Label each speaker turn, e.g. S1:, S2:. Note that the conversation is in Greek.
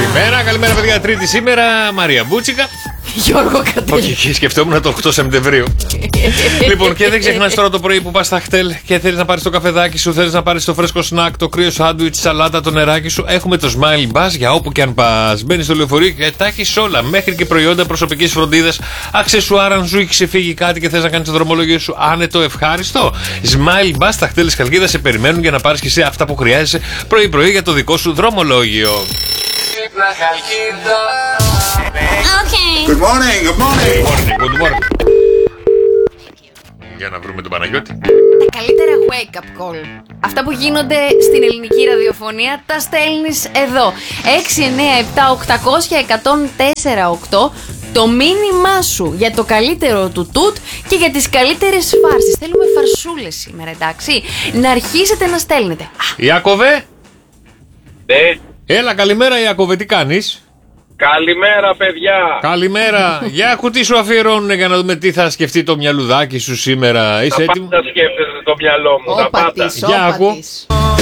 S1: Καλημέρα, παιδιά. Τρίτη σήμερα, Μαρία Μπούτσικα.
S2: Γιώργο Καντέλ.
S1: Όχι, σκεφτόμουν το 8 Σεπτεμβρίου. Λοιπόν, και δεν ξεχνάς τώρα το πρωί που πας στα χτέλ και θέλεις να πάρεις το καφεδάκι σου, θέλεις να πάρεις το φρέσκο σνακ, το κρύο σάντουιτς, σαλάτα, το νεράκι σου. Έχουμε το Smile Bus για όπου και αν πας. Μπαίνεις στο λεωφορείο και τα έχεις όλα. Μέχρι και προϊόντα προσωπικής φροντίδας, αξεσουάρ αν σου έχει ξεφύγει κάτι και θες να κάνεις το δρομολόγιο σου άνετο, ευχάριστο. Smile Bus, τα χτέλ της Χαλκίδας σε περιμένουν για να πάρεις και εσύ αυτά που χρειάζεσαι πρωί-πρωί για το δικό σου δρομολόγιο.
S3: Okay. Good morning, good morning.
S1: Good morning. Για να βρούμε τον Παναγιώτη.
S2: Τα καλύτερα wake up call. Αυτά που γίνονται στην ελληνική ραδιοφωνία τα στέλνεις εδώ. 697-800-1048. Το μήνυμά σου για το καλύτερο του τούτ και για τις καλύτερες φάρσες. Θέλουμε φαρσούλες σήμερα, εντάξει. Να αρχίσετε να στέλνετε.
S1: Ιάκωβε.
S4: Ναι.
S1: Έλα, καλημέρα Ιάκωβε, τι κάνεις?
S4: Καλημέρα, παιδιά.
S1: Καλημέρα. Για άκου τι σου αφιερώνουν για να δούμε τι θα σκεφτεί το μυαλουδάκι σου σήμερα. Είσαι έτοιμο?
S4: Τα πάντα σκέφτεσαι το μυαλό μου. Τα πάντα.
S1: Για άκου.